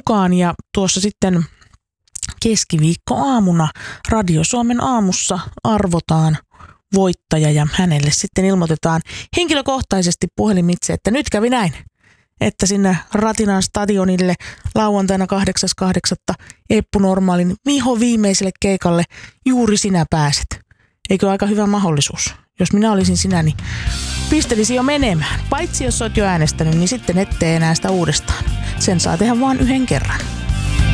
mukaan ja tuossa sitten keskiviikkoaamuna Radio Suomen aamussa arvotaan voittaja ja hänelle sitten ilmoitetaan henkilökohtaisesti puhelimitse, että nyt kävi näin, että Ratinan stadionille lauantaina 8.8. Eppu Normaalin viimeiselle keikalle juuri sinä pääset. Eikö aika hyvä mahdollisuus? Jos minä olisin sinä, niin pistelisin jo menemään. Paitsi jos olet jo äänestänyt, niin sitten ettei enää sitä uudestaan. Sen saa tehdä vain yhden kerran.